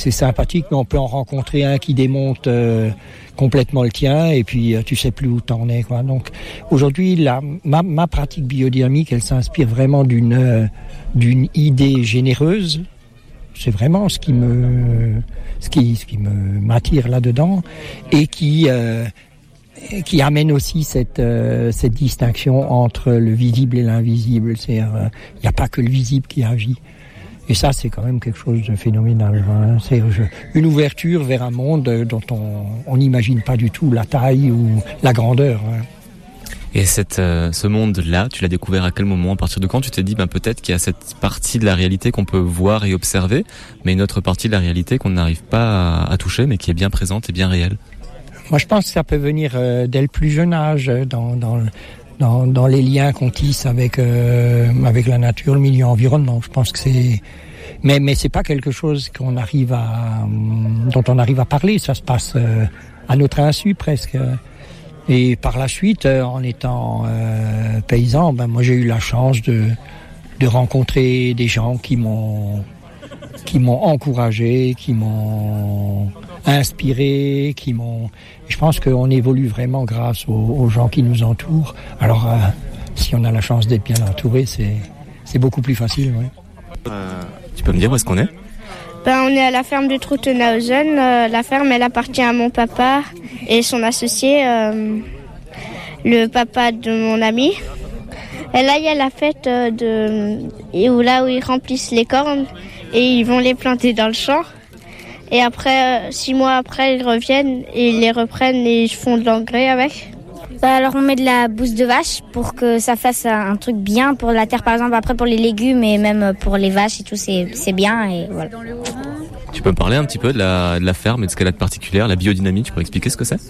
c'est sympathique, mais on peut en rencontrer un qui démonte complètement le tien, et puis tu sais plus où t'en es, quoi. Donc aujourd'hui, ma pratique biodynamique, elle s'inspire vraiment d'une idée généreuse. C'est vraiment ce qui m'attire là-dedans, et qui amène aussi cette distinction entre le visible et l'invisible. C'est-à-dire, il n'y a pas que le visible qui agit. Et ça, c'est quand même quelque chose de phénoménal. Hein. C'est une ouverture vers un monde dont on n'imagine pas du tout la taille ou la grandeur. Hein. Et ce monde-là, tu l'as découvert à quel moment? À partir de quand tu t'es dit, peut-être qu'il y a cette partie de la réalité qu'on peut voir et observer, mais une autre partie de la réalité qu'on n'arrive pas à toucher, mais qui est bien présente et bien réelle? Moi, je pense que ça peut venir dès le plus jeune âge, dans les liens qu'on tisse avec la nature, le milieu environnement. Je pense que c'est, mais c'est pas quelque chose dont on arrive à parler. Ça se passe à notre insu presque. Et par la suite, en étant paysan, moi j'ai eu la chance de rencontrer des gens qui m'ont encouragé, qui m'ont inspiré, Je pense qu'on évolue vraiment grâce aux gens qui nous entourent. Alors, si on a la chance d'être bien entouré, c'est beaucoup plus facile. Ouais. Tu peux me dire où est-ce qu'on est? On est à la ferme de Truthenhausen. La ferme, elle appartient à mon papa et son associé, le papa de mon ami. Et là, il y a la fête où ils remplissent les cornes et ils vont les planter dans le champ. Et après, 6 mois après, ils reviennent et ils les reprennent et ils font de l'engrais avec. Alors on met de la bouse de vache pour que ça fasse un truc bien pour la terre, par exemple. Après pour les légumes et même pour les vaches et tout, c'est bien, et voilà. Tu peux me parler un petit peu de la ferme et de ce qu'elle a de particulier, la biodynamie? Tu pourrais expliquer ce que c'est?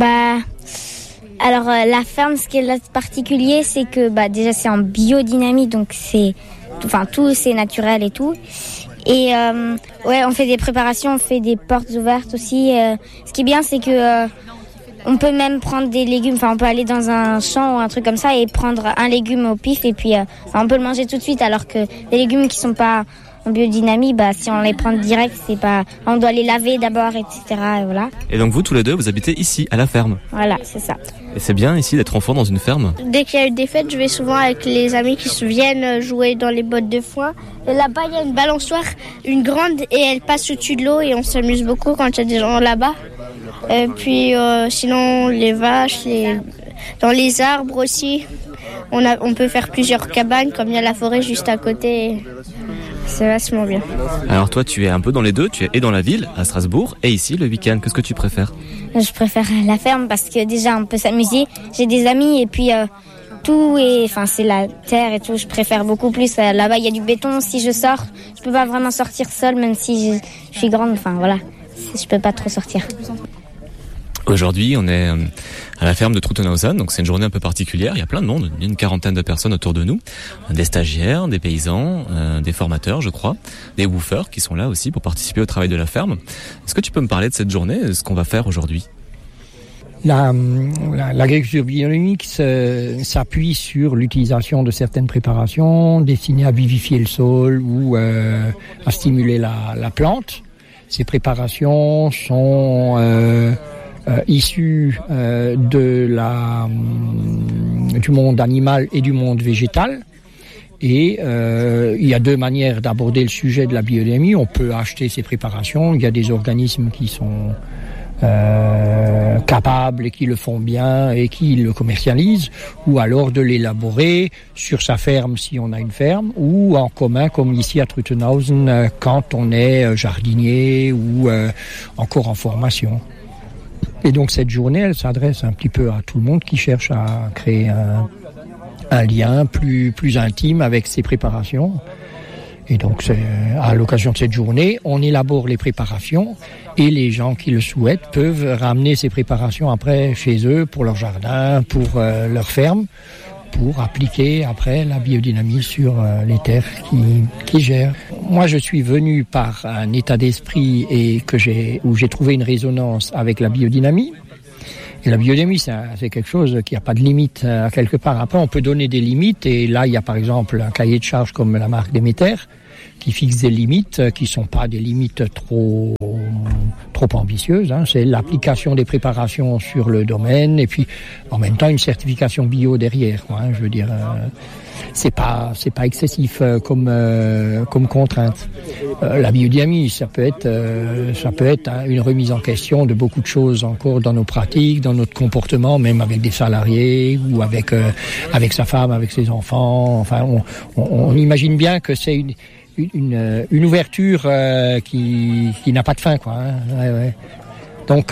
Alors la ferme, ce qu'elle a de particulier, c'est que déjà c'est en biodynamie, donc tout c'est naturel et tout. Et on fait des préparations, on fait des portes ouvertes aussi. Ce qui est bien, c'est que on peut même prendre des légumes. On peut aller dans un champ ou un truc comme ça et prendre un légume au pif, et puis on peut le manger tout de suite. Alors que les légumes qui sont pas en biodynamie, si on les prend direct, on doit les laver d'abord, etc. Et voilà. Et donc vous tous les deux, vous habitez ici, à la ferme? Voilà, c'est ça. Et c'est bien ici d'être enfant dans une ferme? Dès qu'il y a eu des fêtes, je vais souvent avec les amis qui se viennent jouer dans les bottes de foin. Et là-bas, il y a une balançoire, une grande, et elle passe au-dessus de l'eau, et on s'amuse beaucoup quand il y a des gens là-bas. Et puis sinon, les vaches, dans les arbres aussi, on peut faire plusieurs cabanes, comme il y a la forêt juste à côté. C'est vachement bien. Alors toi, tu es un peu dans les deux, tu es et dans la ville, à Strasbourg, et ici, le week-end. Qu'est-ce que tu préfères? Je préfère la ferme parce que déjà, on peut s'amuser. J'ai des amis, et puis c'est la terre et tout. Je préfère beaucoup plus. Là-bas, il y a du béton. Si je sors, je peux pas vraiment sortir seule, même si je suis grande. Je peux pas trop sortir. Aujourd'hui, on est à la ferme de Truthenhausen, donc c'est une journée un peu particulière. Il y a plein de monde, il y a une quarantaine de personnes autour de nous, des stagiaires, des paysans, des formateurs, je crois, des woofers qui sont là aussi pour participer au travail de la ferme. Est-ce que tu peux me parler de cette journée, de ce qu'on va faire aujourd'hui? L'agriculture biodynamique s'appuie sur l'utilisation de certaines préparations destinées à vivifier le sol ou à stimuler la plante. Ces préparations sont issues du monde animal et du monde végétal. Et il y a 2 manières d'aborder le sujet de la biodynamie. On peut acheter ces préparations. Il y a des organismes qui sont capables et qui le font bien et qui le commercialisent, ou alors de l'élaborer sur sa ferme si on a une ferme, ou en commun comme ici à Truthenhausen quand on est jardinier ou encore en formation. Et donc cette journée, elle s'adresse un petit peu à tout le monde qui cherche à créer un lien plus intime avec ses préparations. Et donc, à l'occasion de cette journée, on élabore les préparations et les gens qui le souhaitent peuvent ramener ces préparations après chez eux pour leur jardin, pour leur ferme, pour appliquer après la biodynamie sur les terres qui gèrent. Moi, je suis venu par un état d'esprit où j'ai trouvé une résonance avec la biodynamie. la biodynamie, c'est quelque chose qui n'a pas de limite à quelque part. Après, on peut donner des limites, et là, il y a par exemple un cahier de charges comme la marque Déméter, qui fixe des limites qui sont pas des limites trop ambitieuses. C'est l'application des préparations sur le domaine, et puis en même temps une certification bio derrière. Je veux dire, c'est pas excessif comme contrainte. La biodynamie, ça peut être une remise en question de beaucoup de choses encore dans nos pratiques, dans notre comportement, même avec des salariés ou avec sa femme, avec ses enfants. Enfin, on imagine bien que c'est une ouverture qui n'a pas de fin, quoi. Ouais. Donc,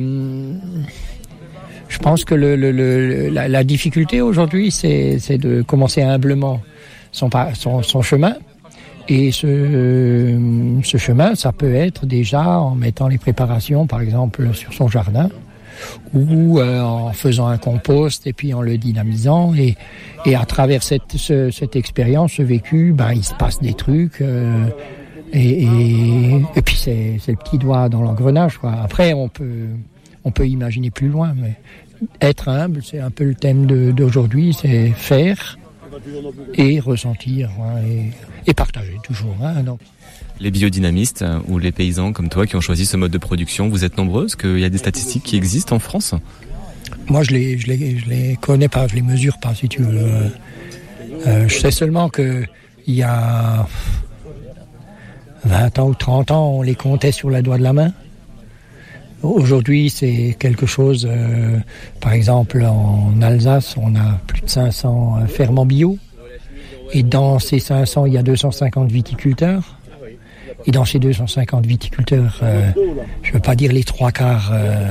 je pense que la difficulté aujourd'hui, c'est de commencer humblement son chemin. Et ce chemin, ça peut être déjà en mettant les préparations, par exemple, sur son jardin, ou en faisant un compost et puis en le dynamisant, et à travers cette expérience, ce vécu, il se passe des trucs, et puis c'est le petit doigt dans l'engrenage, quoi. Après, on peut imaginer plus loin, mais être humble, c'est un peu le thème d'aujourd'hui, c'est faire et ressentir, et partager toujours, donc. Les biodynamistes ou les paysans comme toi qui ont choisi ce mode de production, vous êtes nombreux? Est-ce qu'il y a des statistiques qui existent en France? Moi, je les connais pas, je les mesure pas, si tu veux. Je sais seulement que il y a 20 ans ou 30 ans, on les comptait sur la doigt de la main. Aujourd'hui, c'est quelque chose, par exemple, en Alsace, on a plus de 500 fermes en bio. Et dans ces 500, il y a 250 viticulteurs. Et dans ces 250 viticulteurs, je ne veux pas dire les 3/4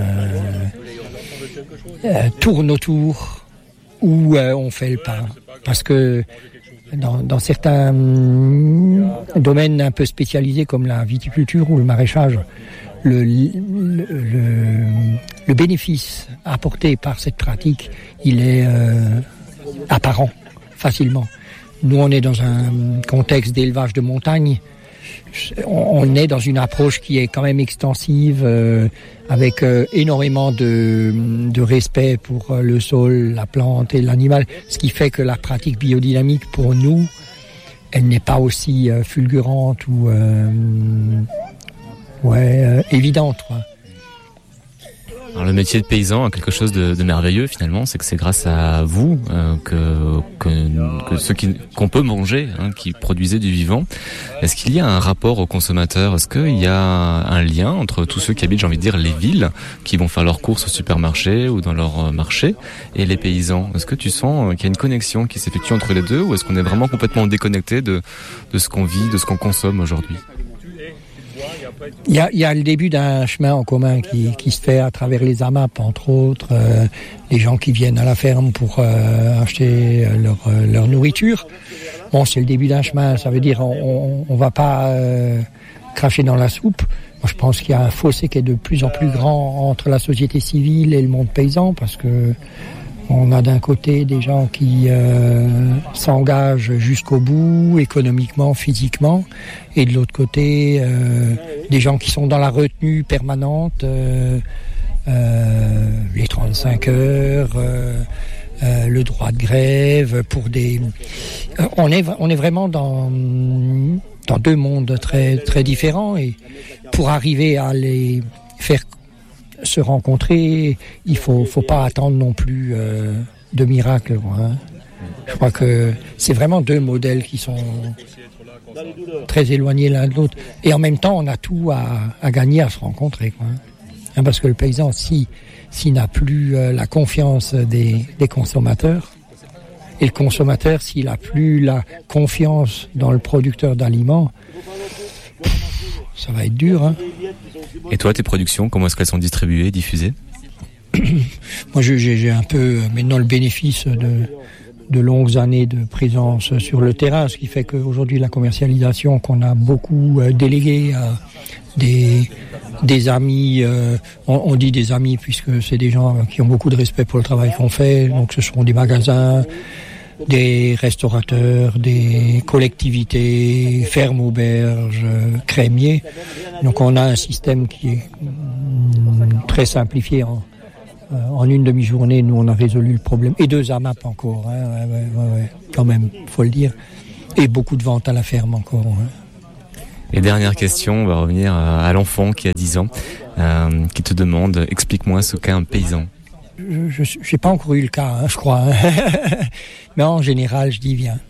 tournent autour où on fait le pain. Parce que dans certains domaines un peu spécialisés comme la viticulture ou le maraîchage, le bénéfice apporté par cette pratique, il est apparent facilement. Nous, on est dans un contexte d'élevage de montagne. On est dans une approche qui est quand même extensive, avec énormément de respect pour le sol, la plante et l'animal, ce qui fait que la pratique biodynamique, pour nous, elle n'est pas aussi fulgurante ou évidente, quoi. Alors, le métier de paysan a quelque chose de merveilleux finalement, c'est que c'est grâce à vous que qu'on peut manger, qui produisez du vivant. Est-ce qu'il y a un rapport aux consommateurs? Est-ce qu'il y a un lien entre tous ceux qui habitent, j'ai envie de dire, les villes, qui vont faire leurs courses au supermarché ou dans leur marché, et les paysans? Est-ce que tu sens qu'il y a une connexion qui s'effectue entre les deux, ou est-ce qu'on est vraiment complètement déconnecté de ce qu'on vit, de ce qu'on consomme aujourd'hui? Il y a le début d'un chemin en commun qui se fait à travers les AMAP, entre autres, les gens qui viennent à la ferme pour acheter leur nourriture. Bon, c'est le début d'un chemin, ça veut dire on va pas cracher dans la soupe. Moi, je pense qu'il y a un fossé qui est de plus en plus grand entre la société civile et le monde paysan, parce que on a d'un côté des gens qui s'engagent jusqu'au bout, économiquement, physiquement, et de l'autre côté, des gens qui sont dans la retenue permanente, les 35 heures, le droit de grève, pour des... On est vraiment dans deux mondes très, très différents, et pour arriver à les faire se rencontrer, il faut pas attendre non plus de miracles, Je crois que c'est vraiment deux modèles qui sont très éloignés l'un de l'autre, et en même temps on a tout à gagner à se rencontrer, parce que le paysan, s'il n'a plus la confiance des consommateurs, et le consommateur, s'il n'a plus la confiance dans le producteur d'aliments, ça va être dur. Et toi, tes productions, comment est-ce qu'elles sont distribuées, diffusées? Moi, j'ai un peu maintenant le bénéfice de longues années de présence sur le terrain, ce qui fait qu'aujourd'hui, la commercialisation qu'on a beaucoup déléguée à des amis, on dit des amis puisque c'est des gens qui ont beaucoup de respect pour le travail qu'on fait, donc ce seront des magasins, des restaurateurs, des collectivités, fermes, auberges, crémiers. Donc on a un système qui est très simplifié En une demi-journée, nous, on a résolu le problème. Et 2 AMAP encore, hein, ouais, quand même, faut le dire. Et beaucoup de ventes à la ferme encore. Hein. Et dernière question, on va revenir à l'enfant qui a 10 ans, qui te demande, explique-moi ce qu'est un paysan. Je n'ai pas encore eu le cas, hein, je crois. Hein. Mais en général, je dis viens.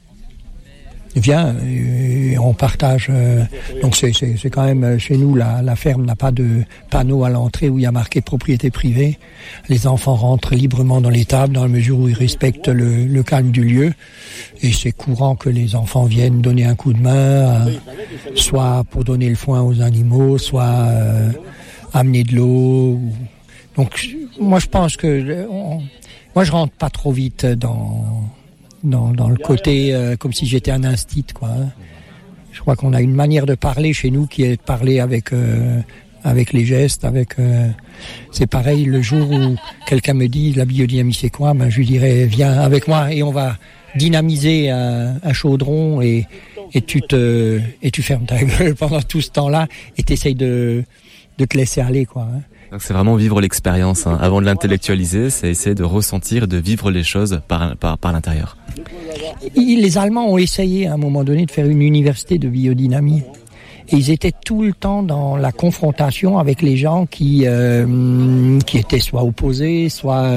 Viens, et on partage. Donc c'est quand même, chez nous, la ferme n'a pas de panneau à l'entrée où il y a marqué propriété privée. Les enfants rentrent librement dans l'étable dans la mesure où ils respectent le calme du lieu. Et c'est courant que les enfants viennent donner un coup de main, soit pour donner le foin aux animaux, soit amener de l'eau. Donc moi je pense que moi je rentre pas trop vite dans le côté comme si j'étais un instit, quoi. Hein. Je crois qu'on a une manière de parler chez nous qui est de parler avec les gestes, c'est pareil le jour où quelqu'un me dit la biodynamie c'est quoi, ben je lui dirais viens avec moi et on va dynamiser un chaudron et tu fermes ta gueule pendant tout ce temps-là et t'essayes de te laisser aller, quoi. Hein. Donc c'est vraiment vivre l'expérience, hein. Avant de l'intellectualiser, c'est essayer de ressentir et de vivre les choses par l'intérieur. Les Allemands ont essayé à un moment donné de faire une université de biodynamie. Et ils étaient tout le temps dans la confrontation avec les gens qui étaient soit opposés, soit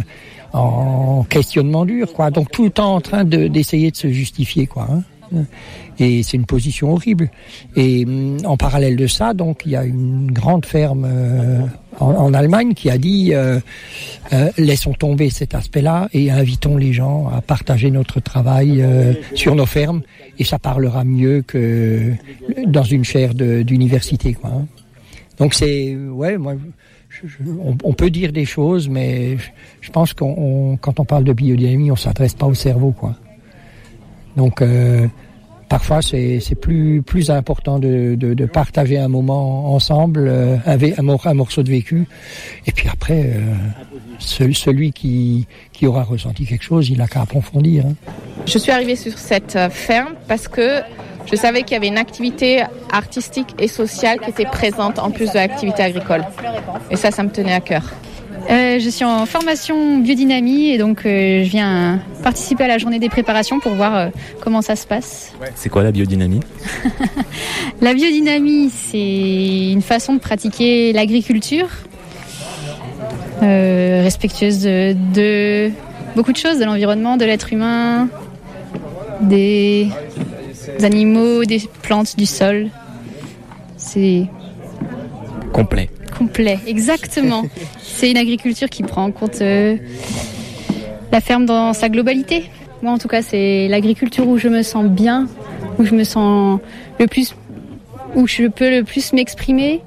en questionnement dur, quoi. Donc tout le temps en train d'essayer de se justifier, quoi. Hein. Et c'est une position horrible. Et en parallèle de ça, donc il y a une grande ferme en Allemagne qui a dit laissons tomber cet aspect-là et invitons les gens à partager notre travail sur nos fermes et ça parlera mieux que dans une chaire d'université, quoi. Hein. Donc c'est moi on peut dire des choses, mais je pense quand on parle de biodynamie, on s'adresse pas au cerveau, quoi. Donc parfois c'est plus important de partager un moment ensemble, un morceau de vécu, et puis après celui qui aura ressenti quelque chose, il n'a qu'à approfondir. Hein. Je suis arrivée sur cette ferme parce que je savais qu'il y avait une activité artistique et sociale qui était présente en plus de l'activité agricole. Et ça me tenait à cœur. Je suis en formation biodynamie et donc je viens participer à la journée des préparations pour voir comment ça se passe. C'est quoi la biodynamie ? La biodynamie, c'est une façon de pratiquer l'agriculture respectueuse de beaucoup de choses, de l'environnement, de l'être humain, des animaux, des plantes, du sol. C'est complet, exactement. C'est une agriculture qui prend en compte la ferme dans sa globalité. Moi, en tout cas, c'est l'agriculture où je me sens bien, où je me sens où je peux le plus m'exprimer.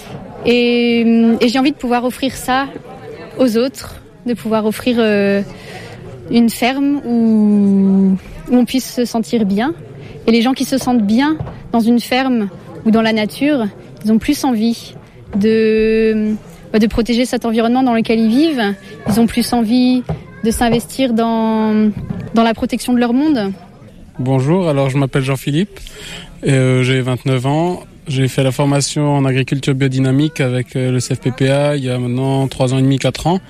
Et j'ai envie de pouvoir offrir ça aux autres, de pouvoir offrir une ferme où on puisse se sentir bien. Et les gens qui se sentent bien dans une ferme ou dans la nature, ils ont plus envie de protéger cet environnement dans lequel ils vivent. Ils ont plus envie de s'investir dans la protection de leur monde. Bonjour, alors je m'appelle Jean-Philippe, j'ai 29 ans. J'ai fait la formation en agriculture biodynamique avec le CFPPA il y a maintenant 3 ans et demi, 4 ans.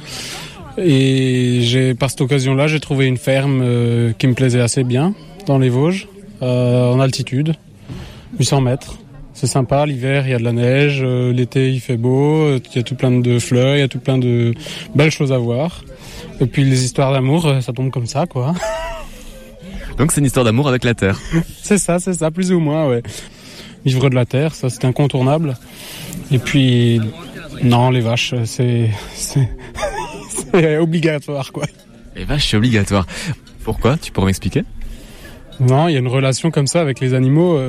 Et par cette occasion-là, j'ai trouvé une ferme qui me plaisait assez bien dans les Vosges, en altitude, 800 mètres. C'est sympa, l'hiver il y a de la neige, l'été il fait beau, il y a tout plein de fleurs, il y a tout plein de belles choses à voir. Et puis les histoires d'amour, ça tombe comme ça, quoi. Donc c'est une histoire d'amour avec la terre. C'est ça, plus ou moins, ouais. Vivre de la terre, ça c'est incontournable. Et puis, non, les vaches, c'est obligatoire, quoi. Les vaches, c'est obligatoire. Pourquoi ? Tu pourrais m'expliquer ? Non, il y a une relation comme ça avec les animaux.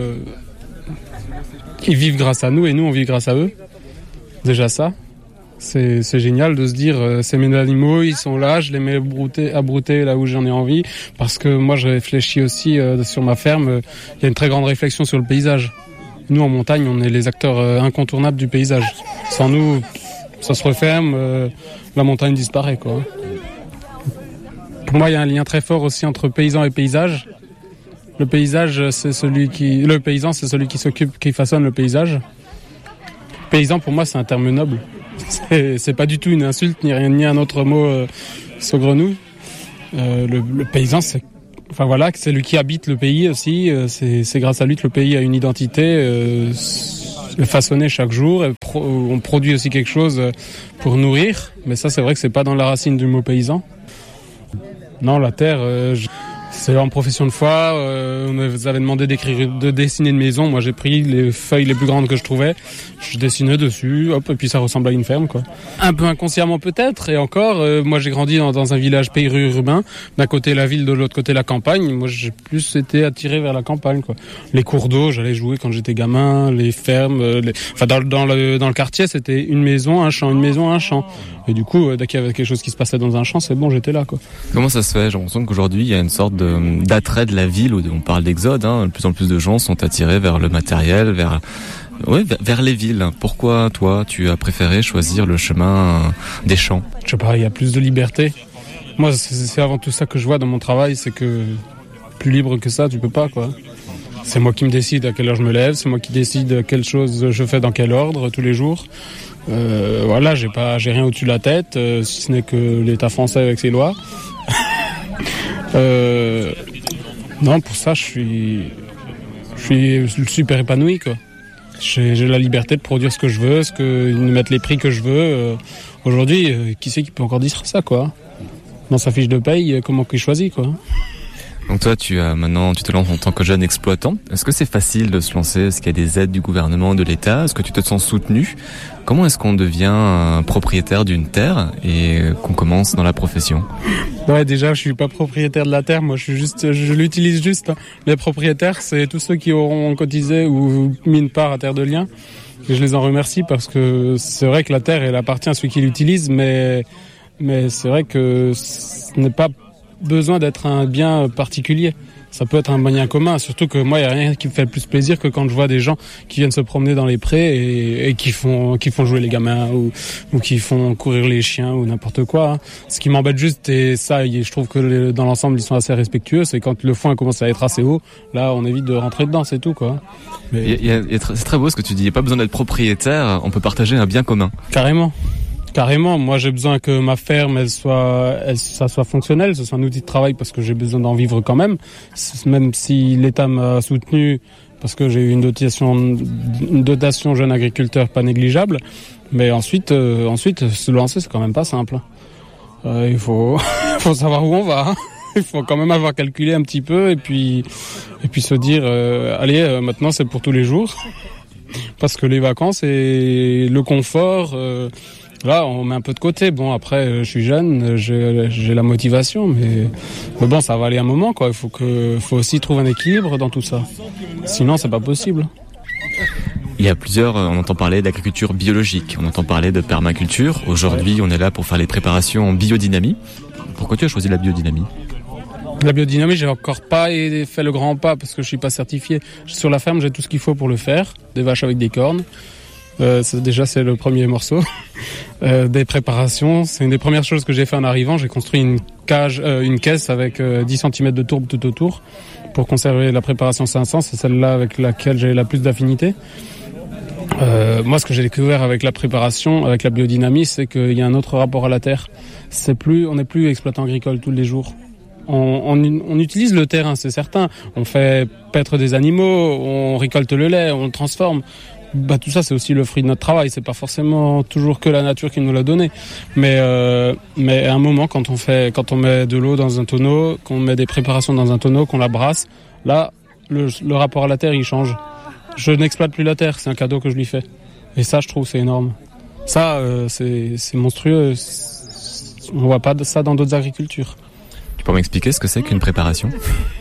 Ils vivent grâce à nous et nous on vit grâce à eux. Déjà ça, c'est génial de se dire c'est mes animaux, ils sont là, je les mets à brouter là où j'en ai envie. Parce que moi je réfléchis aussi sur ma ferme, il y a une très grande réflexion sur le paysage. Nous en montagne on est les acteurs incontournables du paysage. Sans nous ça se referme, la montagne disparaît, quoi. Pour moi il y a un lien très fort aussi entre paysan et paysage. Le paysan, c'est celui qui s'occupe, qui façonne le paysage. Paysan, pour moi, c'est un terme noble. C'est pas du tout une insulte ni un autre mot saugrenu. Le paysan, c'est lui qui habite le pays aussi. C'est grâce à lui que le pays a une identité façonnée chaque jour. On produit aussi quelque chose pour nourrir. Mais ça, c'est vrai que c'est pas dans la racine du mot paysan. Non, la terre, c'est en profession de foi. On nous avait demandé de dessiner une maison. Moi, j'ai pris les feuilles les plus grandes que je trouvais. Je dessinais dessus, hop, et puis ça ressemble à une ferme, quoi. Un peu inconsciemment peut-être. Et encore, moi, j'ai grandi dans un village périurbain. D'un côté la ville, de l'autre côté la campagne. Moi, j'ai plus été attiré vers la campagne, quoi. Les cours d'eau, j'allais jouer quand j'étais gamin. Les fermes, dans le quartier, c'était une maison, un champ, une maison, un champ. Et du coup, dès qu'il y avait quelque chose qui se passait dans un champ, c'est bon, j'étais là, quoi. Comment ça se fait? J'ai l'impression qu'aujourd'hui, il y a une sorte d'attrait de la ville où on parle d'exode. De plus en plus de gens sont attirés vers le matériel, vers les villes. Pourquoi, toi, tu as préféré choisir le chemin des champs? Je sais pas, il y a plus de liberté. Moi, c'est avant tout ça que je vois dans mon travail, c'est que plus libre que ça, tu peux pas, quoi. C'est moi qui me décide à quelle heure je me lève, c'est moi qui décide quelle chose je fais dans quel ordre tous les jours. J'ai rien au-dessus de la tête, si ce n'est que l'État français avec ses lois. Non, pour ça, je suis super épanoui, quoi. J'ai la liberté de produire ce que je veux, de mettre les prix que je veux. Aujourd'hui, qui c'est qui peut encore dire ça, quoi? Dans sa fiche de paye, comment qu'il choisit, quoi? Donc toi, tu te lances en tant que jeune exploitant. Est-ce que c'est facile de se lancer? Est-ce qu'il y a des aides du gouvernement, de l'État? Est-ce que tu te sens soutenu? Comment est-ce qu'on devient propriétaire d'une terre et qu'on commence dans la profession? Ouais, déjà, je suis pas propriétaire de la terre. Moi, je l'utilise juste. Les propriétaires, c'est tous ceux qui auront cotisé ou mis une part à Terre de Liens. Et je les en remercie parce que c'est vrai que la terre, elle appartient à ceux qui l'utilisent, mais c'est vrai que ce n'est pas besoin d'être un bien particulier. Ça peut être un bien commun, surtout que moi, il n'y a rien qui me fait plus plaisir que quand je vois des gens qui viennent se promener dans les prés et qui font jouer les gamins ou qui font courir les chiens ou n'importe quoi. Ce qui m'embête juste, et ça, je trouve que dans l'ensemble, ils sont assez respectueux, c'est quand le foin commence à être assez haut, là, on évite de rentrer dedans, c'est tout, quoi. Mais... c'est très beau ce que tu dis, il n'y a pas besoin d'être propriétaire, on peut partager un bien commun. Carrément, moi j'ai besoin que ma ferme ça soit fonctionnel, ce soit un outil de travail parce que j'ai besoin d'en vivre quand même si l'État m'a soutenu parce que j'ai eu une dotation jeune agriculteur pas négligeable, mais ensuite se lancer c'est quand même pas simple. Il faut savoir où on va. Il faut quand même avoir calculé un petit peu et puis se dire allez maintenant c'est pour tous les jours parce que les vacances et le confort là, on met un peu de côté. Bon, après, je suis jeune, j'ai la motivation, mais bon, ça va aller un moment, quoi. Il faut aussi trouver un équilibre dans tout ça. Sinon, c'est pas possible. Il y a on entend parler d'agriculture biologique, on entend parler de permaculture. Aujourd'hui, on est là pour faire les préparations en biodynamie. Pourquoi tu as choisi la biodynamie? La biodynamie, j'ai encore pas fait le grand pas parce que je suis pas certifié. Sur la ferme, j'ai tout ce qu'il faut pour le faire. Des vaches avec des cornes. C'est le premier morceau. Des préparations, c'est une des premières choses que j'ai fait en arrivant. J'ai construit une caisse avec 10 cm de tourbe tout autour pour conserver la préparation 500. C'est celle-là avec laquelle j'ai la plus d'affinité. Moi, ce que j'ai découvert avec la préparation, avec la biodynamie, c'est qu'il y a un autre rapport à la terre. On n'est plus exploitant agricole tous les jours. On utilise le terrain, c'est certain. On fait paître des animaux, on récolte le lait, on le transforme. Tout ça, c'est aussi le fruit de notre travail. C'est pas forcément toujours que la nature qui nous l'a donné. Mais à un moment, quand on met de l'eau dans un tonneau, qu'on met des préparations dans un tonneau, qu'on la brasse, là, le rapport à la terre, il change. Je n'exploite plus la terre, c'est un cadeau que je lui fais. Et ça, je trouve, c'est énorme. Ça, c'est monstrueux. On voit pas ça dans d'autres agricultures. Tu peux m'expliquer ce que c'est qu'une préparation?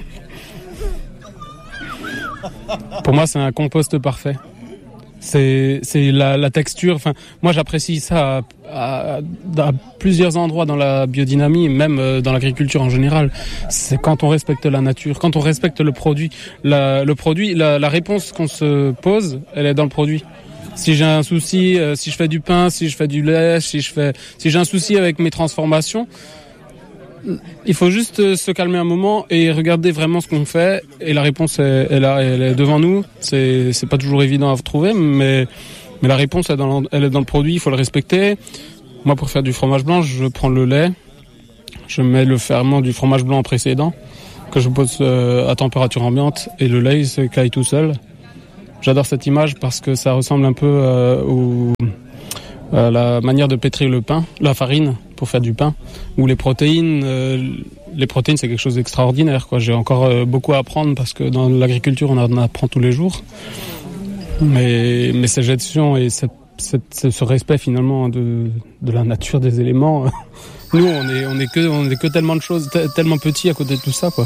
Pour moi, c'est un compost parfait. C'est la texture. Enfin, moi, j'apprécie ça à plusieurs endroits dans la biodynamie, même dans l'agriculture en général. C'est quand on respecte la nature, quand on respecte le produit. La réponse qu'on se pose, elle est dans le produit. Si j'ai un souci, si je fais du pain, si je fais du lait, si j'ai un souci avec mes transformations, il faut juste se calmer un moment et regarder vraiment ce qu'on fait. Et la réponse est là, elle est devant nous. C'est pas toujours évident à trouver, mais Mais la réponse, elle est dans le produit, il faut le respecter. Moi, pour faire du fromage blanc, je prends le lait, je mets le ferment du fromage blanc précédent, que je pose à température ambiante, et le lait, il se caille tout seul. J'adore cette image parce que ça ressemble un peu à la manière de pétrir le pain, la farine, pour faire du pain, où les protéines, c'est quelque chose d'extraordinaire, quoi. J'ai encore beaucoup à apprendre parce que dans l'agriculture, on en apprend tous les jours. Mais cette gestion et ce respect finalement de la nature des éléments, nous on est que tellement de choses, tellement petits à côté de tout ça, quoi.